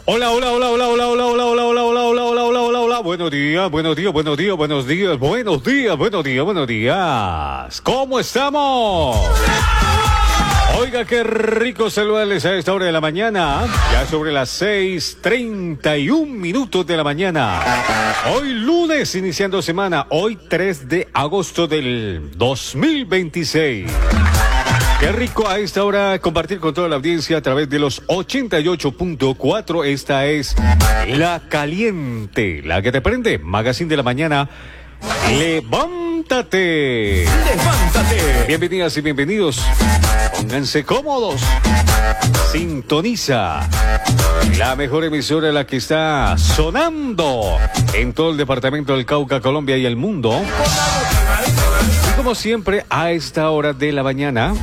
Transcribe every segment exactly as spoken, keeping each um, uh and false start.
Hola, hola, hola, hola, hola, hola, hola, hola, hola, hola, hola, hola, hola, hola, hola. Buenos días, buenos días, buenos días, buenos días, buenos días, buenos días, buenos días. ¿Cómo estamos? Oiga, qué rico saludarles a esta hora de la mañana, ya sobre las seis treinta y un minutos de la mañana. Hoy lunes, iniciando semana, hoy tres de agosto del dos mil veintiséis. Qué rico a esta hora compartir con toda la audiencia a través de los ochenta y ocho punto cuatro. Esta es La Caliente, la que te prende, Magazine de la Mañana. ¡Levántate! ¡Levántate! Bienvenidas y bienvenidos. Pónganse cómodos. Sintoniza la mejor emisora, la que está sonando en todo el departamento del Cauca, Colombia y el mundo. Y como siempre, a esta hora de la mañana,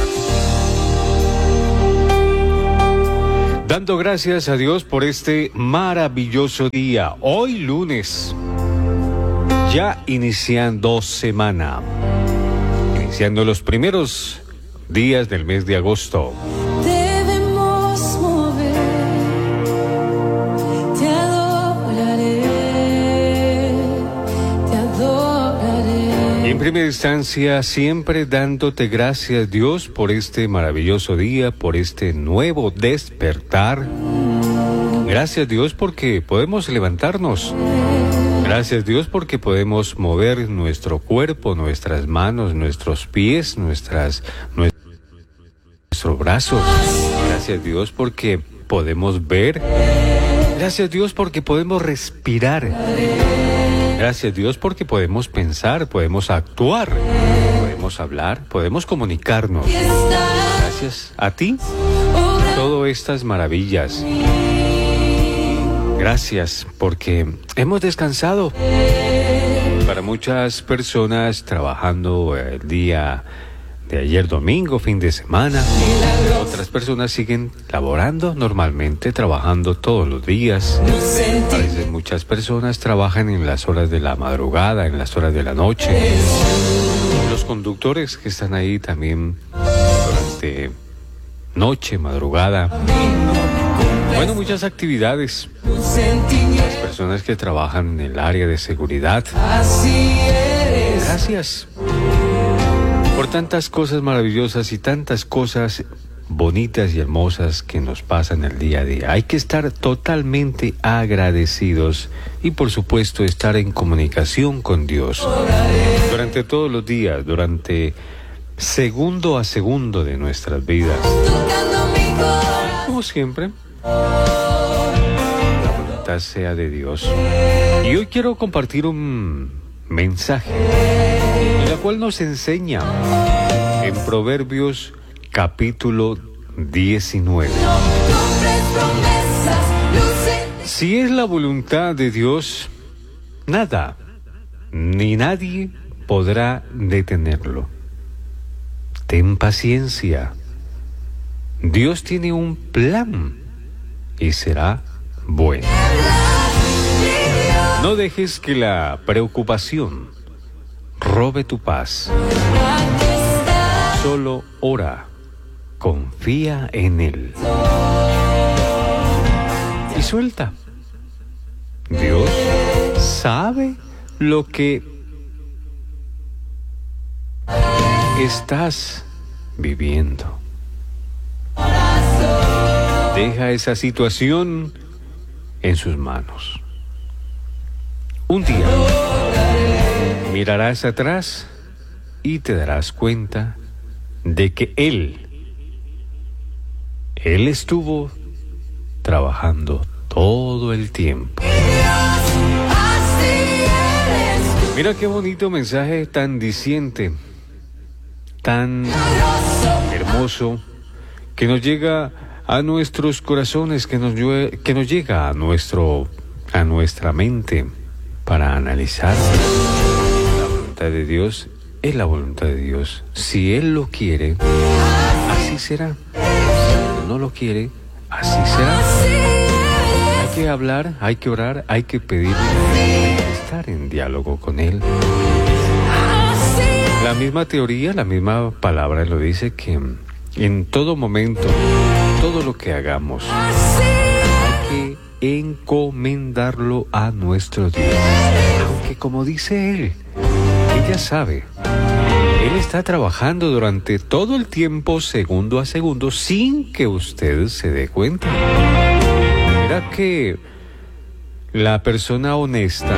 dando gracias a Dios por este maravilloso día. Hoy lunes, ya iniciando semana, iniciando los primeros días del mes de agosto. Debemos mover, te adoraré, te adoraré. Y en primera instancia, siempre dándote gracias, Dios, por este maravilloso día, por este nuevo despertar. Gracias, Dios, porque podemos levantarnos. Gracias, Dios, porque podemos mover nuestro cuerpo, nuestras manos, nuestros pies, nuestras, nuestros brazos. Gracias, Dios, porque podemos ver. Gracias, Dios, porque podemos respirar. Gracias, Dios, porque podemos pensar, podemos actuar, podemos hablar, podemos comunicarnos. Gracias a ti, todas estas maravillas. Gracias porque hemos descansado. Para muchas personas trabajando el día de ayer domingo, fin de semana. Otras personas siguen laborando normalmente, trabajando todos los días. A veces muchas personas trabajan en las horas de la madrugada, en las horas de la noche. Los conductores que están ahí también durante noche, madrugada. Bueno, muchas actividades. Las personas que trabajan en el área de seguridad. Gracias por tantas cosas maravillosas y tantas cosas bonitas y hermosas que nos pasan el día a día. Hay que estar totalmente agradecidos y, por supuesto, estar en comunicación con Dios durante todos los días, durante segundo a segundo de nuestras vidas. Como siempre, la voluntad sea de Dios. Y hoy quiero compartir un mensaje, en la cual nos enseña en Proverbios capítulo diecinueve. Si es la voluntad de Dios, nada ni nadie podrá detenerlo. Ten paciencia. Dios tiene un plan y será bueno. No dejes que la preocupación robe tu paz. Solo ora, confía en Él y suelta. Dios sabe lo que estás viviendo. Deja esa situación en sus manos. Un día mirarás atrás y te darás cuenta de que Él, Él estuvo trabajando todo el tiempo. Mira qué bonito mensaje tan diciente, tan hermoso, que nos llega a nuestros corazones, que nos, que nos llega a, nuestro, a nuestra mente para analizar. La voluntad de Dios es la voluntad de Dios. Si Él lo quiere, así será. Si no lo quiere, así será. Hay que hablar, hay que orar, hay que pedirle, hay que estar en diálogo con Él. La misma teoría, la misma palabra lo dice, que en todo momento, todo lo que hagamos, hay que encomendarlo a nuestro Dios. Aunque como dice él, ella sabe, él está trabajando durante todo el tiempo, segundo a segundo, sin que usted se dé cuenta. Mira que la persona honesta,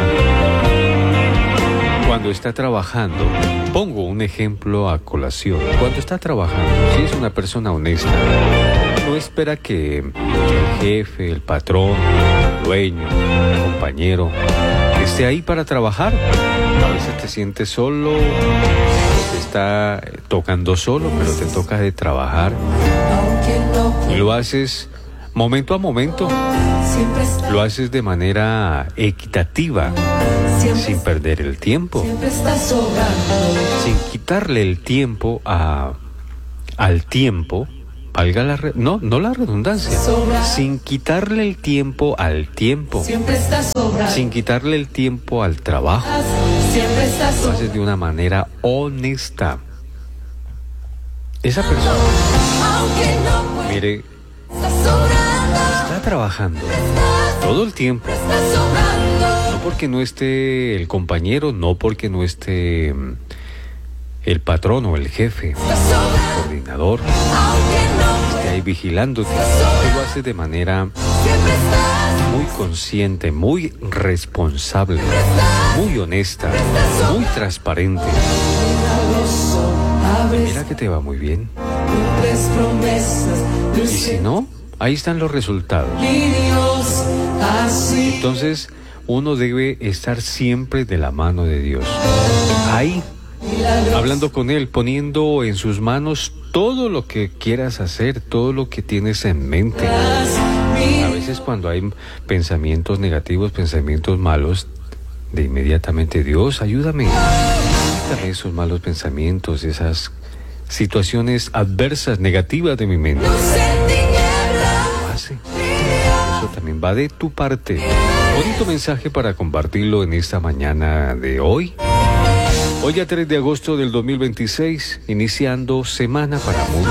cuando está trabajando, pongo un ejemplo a colación, cuando está trabajando, si es una persona honesta, no espera que el jefe, el patrón, el dueño, el compañero esté ahí para trabajar. A veces te sientes solo, te está tocando solo, pero te toca de trabajar. Y lo haces momento a momento, lo haces de manera equitativa, sin perder el tiempo, sin quitarle el tiempo a, al tiempo. Valga la re- no, no la redundancia, sin quitarle el tiempo al tiempo, sin quitarle el tiempo al trabajo, lo haces de una manera honesta. Esa persona, mire, está trabajando todo el tiempo, no porque no esté el compañero, no porque no esté el patrón o el jefe, el coordinador, esté ahí vigilándote. Tú lo haces de manera muy consciente, muy responsable, muy honesta, muy transparente. Mira que te va muy bien. Y si no, ahí están los resultados. Entonces, uno debe estar siempre de la mano de Dios. Ahí, hablando con Él, poniendo en sus manos todo lo que quieras hacer, todo lo que tienes en mente. A veces cuando hay pensamientos negativos, pensamientos malos, de inmediatamente, Dios, ayúdame. Quítame esos malos pensamientos, esas situaciones adversas, negativas de mi mente. Lo hace. Eso también va de tu parte. Bonito mensaje para compartirlo en esta mañana de hoy. Hoy ya tres de agosto del dos mil veintiséis, iniciando semana para muchos.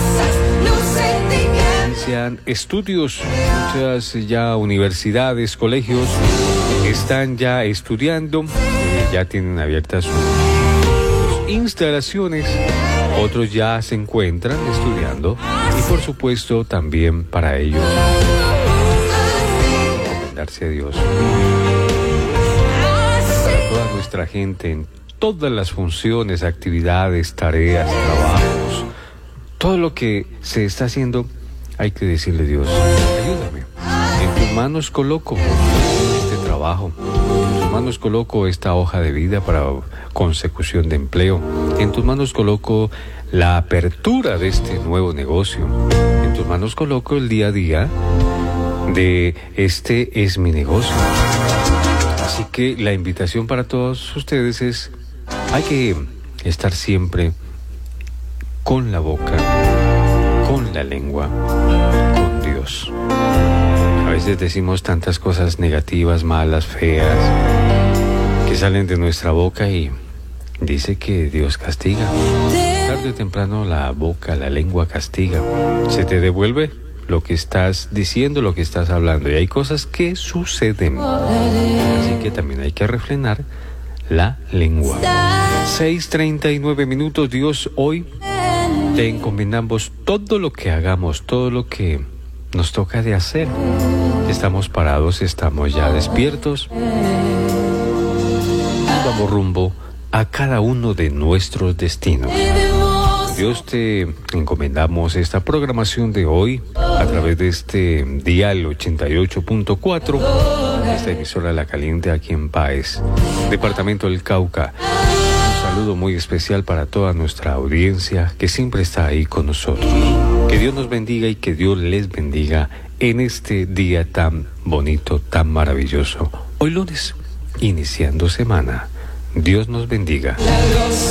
Inician estudios, muchas ya universidades, colegios están ya estudiando, eh, ya tienen abiertas sus, sus instalaciones, otros ya se encuentran estudiando y por supuesto también para ellos encomendarse a Dios. Para toda nuestra gente en todas las funciones, actividades, tareas, trabajos, todo lo que se está haciendo, hay que decirle a Dios, ayúdame. En tus manos coloco este trabajo, en tus manos coloco esta hoja de vida para consecución de empleo, en tus manos coloco la apertura de este nuevo negocio, en tus manos coloco el día a día de este es mi negocio. Así que la invitación para todos ustedes es, hay que estar siempre con la boca, con la lengua, con Dios. A veces decimos tantas cosas negativas, malas, feas, que salen de nuestra boca y dice que Dios castiga. Tarde o temprano la boca, la lengua castiga. Se te devuelve lo que estás diciendo, lo que estás hablando. Y hay cosas que suceden. Así que también hay que refrenar la lengua. seis treinta y nueve minutos. Dios, hoy te encomendamos todo lo que hagamos, todo lo que nos toca de hacer. Estamos parados, estamos ya despiertos. Y vamos rumbo a cada uno de nuestros destinos. Dios, te encomendamos esta programación de hoy a través de este dial ochenta y ocho punto cuatro, esta emisora La Caliente aquí en Páez, departamento del Cauca. Un saludo muy especial para toda nuestra audiencia que siempre está ahí con nosotros. Que Dios nos bendiga y que Dios les bendiga en este día tan bonito, tan maravilloso. Hoy lunes, iniciando semana. Dios nos bendiga.